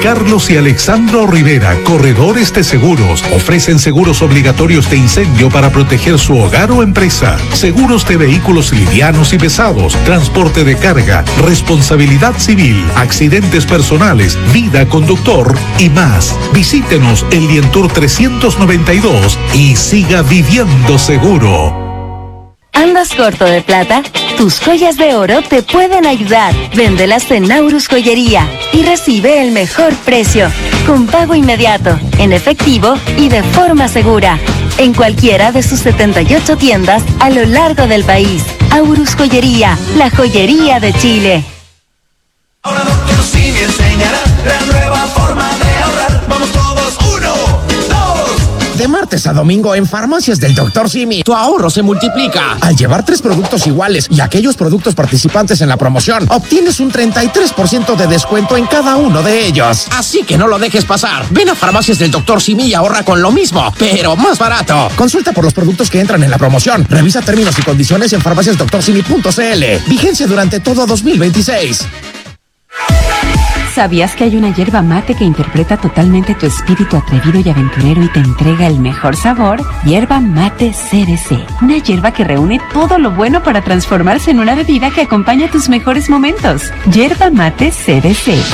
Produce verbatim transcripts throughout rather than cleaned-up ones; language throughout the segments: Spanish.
Carlos y Alexandro Rivera, corredores de seguros, ofrecen seguros obligatorios de incendio para proteger su hogar o empresa, seguros de vehículos livianos y pesados, transporte de carga, responsabilidad civil, accidentes personales, vida conductor y más. Visítenos en Lientour trescientos noventa y dos y siga viviendo seguro. ¿Andas corto de plata? Tus joyas de oro te pueden ayudar. Véndelas en Naurus Joyería y recibe el mejor precio, con pago inmediato, en efectivo y de forma segura, en cualquiera de sus setenta y ocho tiendas a lo largo del país. Aurus Joyería, la joyería de Chile. Ahora doctor Simi enseñará la nueva forma de ahorrar. Vamos todos, uno, dos. De martes a domingo en Farmacias del doctor Simi, tu ahorro se multiplica. Al llevar tres productos iguales y aquellos productos participantes en la promoción, obtienes un treinta y tres por ciento de descuento en cada uno de ellos. Así que no lo dejes pasar. Ven a Farmacias del doctor Simi y ahorra con lo mismo, pero más barato. Consulta por los productos que entran en la promoción. Revisa términos y condiciones en farmacias doctor simi punto c l. Vigencia durante todo dos mil veintiséis. ¿Sabías que hay una hierba mate que interpreta totalmente tu espíritu atrevido y aventurero y te entrega el mejor sabor? Hierba Mate C D C. Una hierba que reúne todo lo bueno para transformarse en una bebida que acompaña tus mejores momentos. Hierba Mate C D C.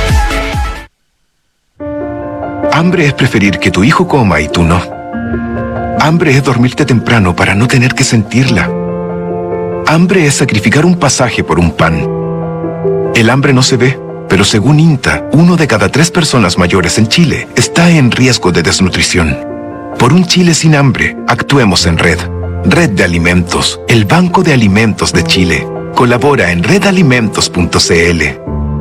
Hambre es preferir que tu hijo coma y tú no. Hambre es dormirte temprano para no tener que sentirla. Hambre es sacrificar un pasaje por un pan. El hambre no se ve, pero según INTA, uno de cada tres personas mayores en Chile está en riesgo de desnutrición. Por un Chile sin hambre, actuemos en red. Red de Alimentos, el Banco de Alimentos de Chile. Colabora en red alimentos punto c l.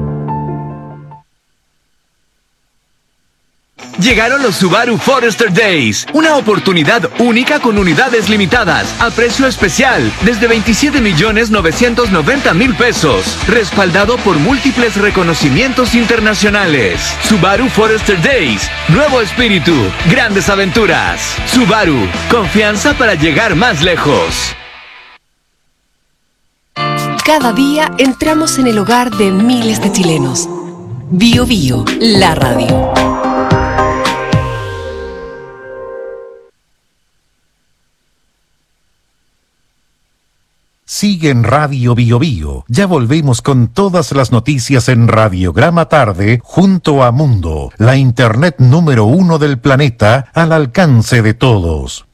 Llegaron los Subaru Forester Days, una oportunidad única con unidades limitadas, a precio especial, desde veintisiete millones novecientos noventa mil pesos, respaldado por múltiples reconocimientos internacionales. Subaru Forester Days, nuevo espíritu, grandes aventuras. Subaru, confianza para llegar más lejos. Cada día entramos en el hogar de miles de chilenos. Bio Bio, la radio. Sigue en Radio Bio Bio. Ya volvemos con todas las noticias en Radiograma Tarde junto a Mundo, la internet número uno del planeta al alcance de todos.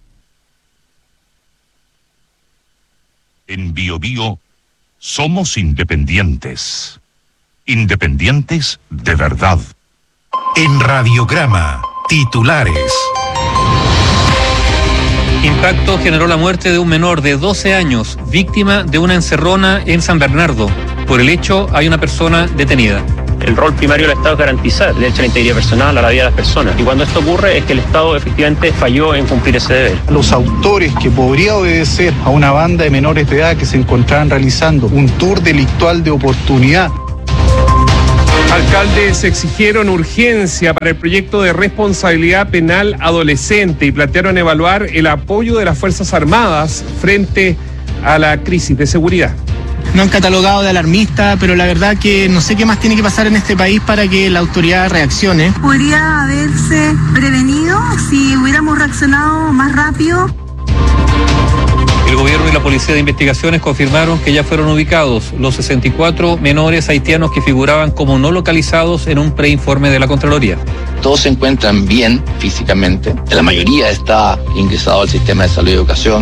En Bio Bio somos independientes. Independientes de verdad. En Radiograma, titulares. Impacto generó la muerte de un menor de doce años, víctima de una encerrona en San Bernardo. Por el hecho, hay una persona detenida. El rol primario del Estado es garantizar el derecho a la integridad personal, a la vida de las personas. Y cuando esto ocurre es que el Estado efectivamente falló en cumplir ese deber. Los autores que podría obedecer a una banda de menores de edad que se encontraban realizando un tour delictual de oportunidad. Alcaldes exigieron urgencia para el proyecto de responsabilidad penal adolescente y plantearon evaluar el apoyo de las Fuerzas Armadas frente a la crisis de seguridad. No han catalogado de alarmista, pero la verdad que no sé qué más tiene que pasar en este país para que la autoridad reaccione. Podría haberse prevenido si hubiéramos reaccionado más rápido. El gobierno y la Policía de Investigaciones confirmaron que ya fueron ubicados los sesenta y cuatro menores haitianos que figuraban como no localizados en un preinforme de la Contraloría. Todos se encuentran bien físicamente, la mayoría está ingresado al sistema de salud y educación.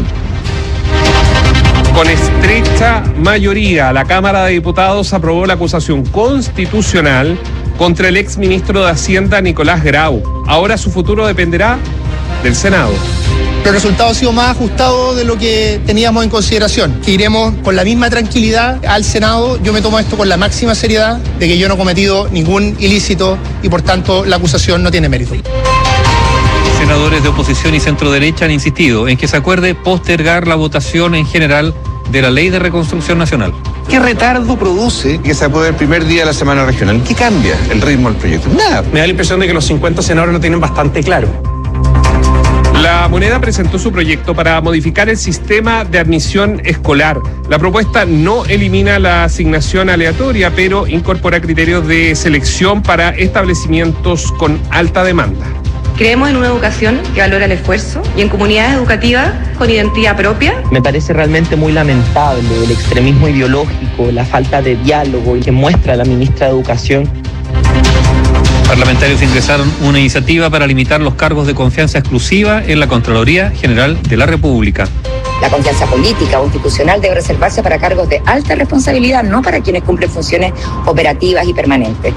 Con estrecha mayoría, la Cámara de Diputados aprobó la acusación constitucional contra el exministro de Hacienda, Nicolás Grau. Ahora su futuro dependerá del Senado. El resultado ha sido más ajustado de lo que teníamos en consideración. Iremos con la misma tranquilidad al Senado. Yo me tomo esto con la máxima seriedad de que yo no he cometido ningún ilícito y por tanto la acusación no tiene mérito. Senadores de oposición y centro derecha han insistido en que se acuerde postergar la votación en general de la Ley de Reconstrucción Nacional. ¿Qué retardo produce que se apruebe el primer día de la semana regional? ¿Qué cambia el ritmo del proyecto? Nada. Me da la impresión de que los cincuenta senadores lo tienen bastante claro. La Moneda presentó su proyecto para modificar el sistema de admisión escolar. La propuesta no elimina la asignación aleatoria, pero incorpora criterios de selección para establecimientos con alta demanda. Creemos en una educación que valora el esfuerzo y en comunidades educativas con identidad propia. Me parece realmente muy lamentable el extremismo ideológico, la falta de diálogo que muestra la ministra de Educación. Parlamentarios ingresaron una iniciativa para limitar los cargos de confianza exclusiva en la Contraloría General de la República. La confianza política o institucional debe reservarse para cargos de alta responsabilidad, no para quienes cumplen funciones operativas y permanentes.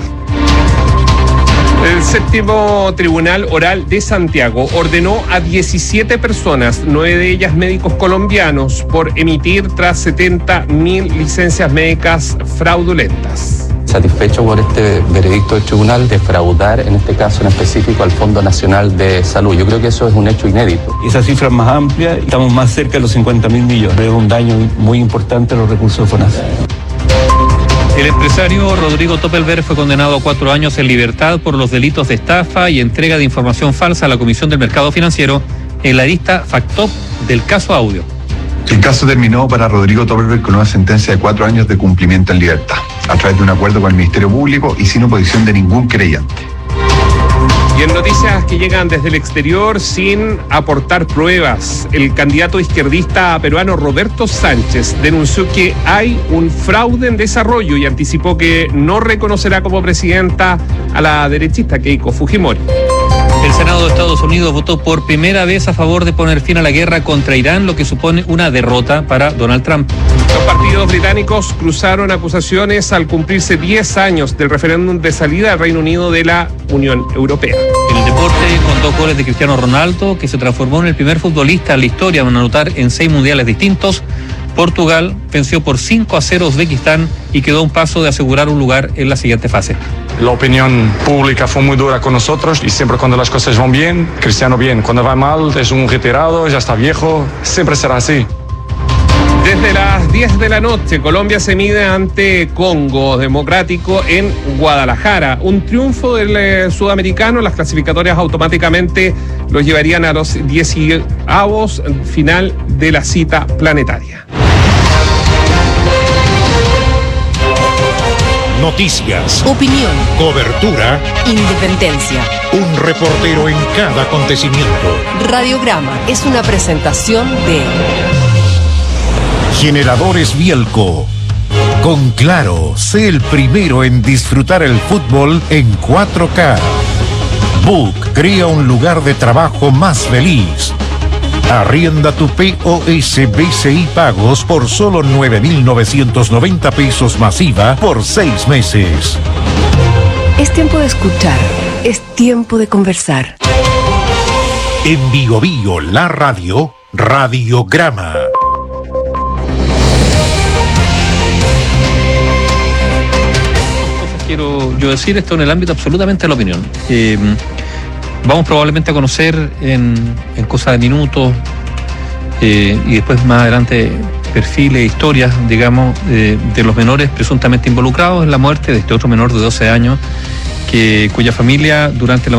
El séptimo Tribunal Oral de Santiago ordenó a diecisiete personas, nueve de ellas médicos colombianos, por emitir tras setenta mil licencias médicas fraudulentas. Satisfecho por este veredicto del tribunal de fraudar, en este caso en específico, al Fondo Nacional de Salud. Yo creo que eso es un hecho inédito. Esa cifra es más amplia, estamos más cerca de los cincuenta mil millones. Es un daño muy importante a los recursos de FONASA. El empresario Rodrigo Toppelberg fue condenado a cuatro años en libertad por los delitos de estafa y entrega de información falsa a la Comisión del Mercado Financiero en la lista FACTOP del caso Audio. El caso terminó para Rodrigo Toppelberg con una sentencia de cuatro años de cumplimiento en libertad, a través de un acuerdo con el Ministerio Público y sin oposición de ningún creyente. Y en noticias que llegan desde el exterior sin aportar pruebas, el candidato izquierdista peruano Roberto Sánchez denunció que hay un fraude en desarrollo y anticipó que no reconocerá como presidenta a la derechista Keiko Fujimori. El Senado de Estados Unidos votó por primera vez a favor de poner fin a la guerra contra Irán, lo que supone una derrota para Donald Trump. Los partidos británicos cruzaron acusaciones al cumplirse diez años del referéndum de salida del Reino Unido de la Unión Europea. En el deporte, con dos goles de Cristiano Ronaldo, que se transformó en el primer futbolista en la historia en anotar en seis mundiales distintos, Portugal venció por cinco a cero a Uzbekistán y quedó a un paso de asegurar un lugar en la siguiente fase. La opinión pública fue muy dura con nosotros y siempre cuando las cosas van bien, Cristiano bien. Cuando va mal, es un retirado, ya está viejo, siempre será así. Desde las diez de la noche, Colombia se mide ante Congo Democrático en Guadalajara. Un triunfo del eh, sudamericano, las clasificatorias automáticamente los llevarían a los dieciavos final de la cita planetaria. Noticias, opinión, cobertura, independencia. Un reportero en cada acontecimiento. Radiograma es una presentación de Generadores Bielco. Con Claro, sé el primero en disfrutar el fútbol en cuatro K. Book crea un lugar de trabajo más feliz. Arrienda tu P O S B C I Pagos por solo nueve mil novecientos noventa pesos masiva por seis meses. Es tiempo de escuchar, es tiempo de conversar. En Bio Bio, la radio, Radiograma. Quiero yo decir esto en el ámbito absolutamente de la opinión. Eh, vamos probablemente a conocer en, en cosa de minutos eh, y después más adelante perfiles, historias, digamos, eh, de los menores presuntamente involucrados en la muerte de este otro menor de doce años que, cuya familia durante la